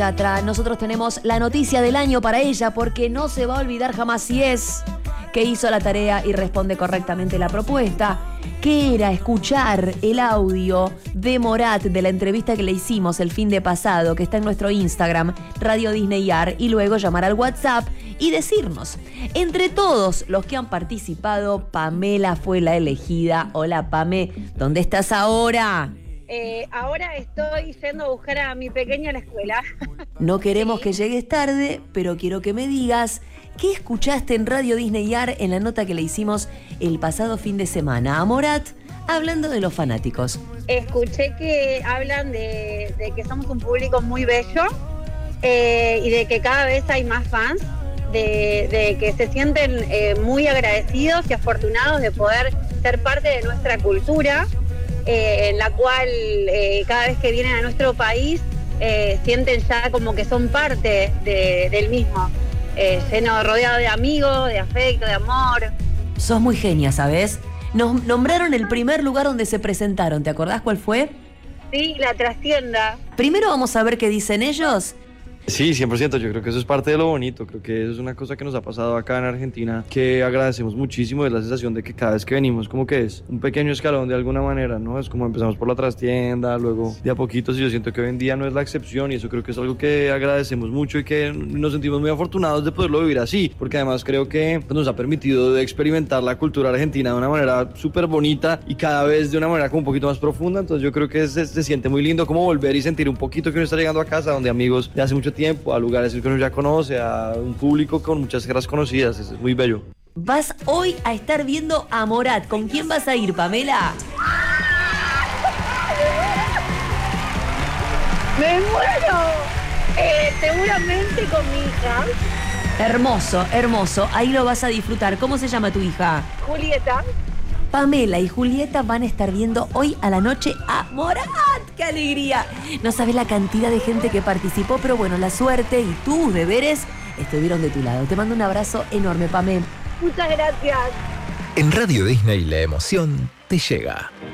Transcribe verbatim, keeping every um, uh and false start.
Nosotros tenemos la noticia del año para ella porque no se va a olvidar jamás si es que hizo la tarea y responde correctamente la propuesta, que era escuchar el audio de Morat de la entrevista que le hicimos el fin de pasado, que está en nuestro Instagram, Radio Disney Ar, y luego llamar al WhatsApp y decirnos. Entre todos los que han participado, Pamela fue la elegida. Hola, Pame, ¿dónde estás ahora? Eh, ahora estoy yendo a buscar a mi pequeña a la escuela. No queremos Sí. que llegues tarde, pero quiero que me digas qué escuchaste en Radio Disney Ar en la nota que le hicimos el pasado fin de semana a Morat, hablando de los fanáticos. Escuché que hablan de, de que somos un público muy bello eh, y de que cada vez hay más fans, de, de que se sienten eh, muy agradecidos y afortunados de poder ser parte de nuestra cultura. Eh, en la cual eh, cada vez que vienen a nuestro país eh, sienten ya como que son parte de, del mismo, eh, lleno, rodeado de amigos, de afecto, de amor. Sos muy genia, ¿sabes? Nos nombraron el primer lugar donde se presentaron, ¿te acordás cuál fue? Sí, la trastienda. Primero vamos a ver qué dicen ellos. Sí, cien por ciento, yo creo que eso es parte de lo bonito, creo que eso es una cosa que nos ha pasado acá en Argentina, que agradecemos muchísimo, es la sensación de que cada vez que venimos como que es un pequeño escalón de alguna manera, ¿no? Es como empezamos por la trastienda, luego de a poquitos, y yo siento que hoy en día no es la excepción, y eso creo que es algo que agradecemos mucho y que nos sentimos muy afortunados de poderlo vivir así, porque además creo que pues, nos ha permitido de experimentar la cultura argentina de una manera súper bonita y cada vez de una manera como un poquito más profunda, entonces yo creo que se, se siente muy lindo como volver y sentir un poquito que uno está llegando a casa donde amigos de hace mucho tiempo, a lugares que uno ya conoce, a un público con muchas caras conocidas, es muy bello. Vas hoy a estar viendo a Morat. ¿Con quién vas a ir, Pamela? ¡Me muero! Eh, seguramente con mi hija, Hermoso, hermoso. Ahí lo vas a disfrutar. ¿Cómo se llama tu hija? Julieta. Pamela y Julieta van a estar viendo hoy a la noche a Morat. ¡Qué alegría! No sabes la cantidad de gente que participó, pero bueno, la suerte y tus deberes estuvieron de tu lado. Te mando un abrazo enorme, Pamela. Muchas gracias. En Radio Disney la emoción te llega.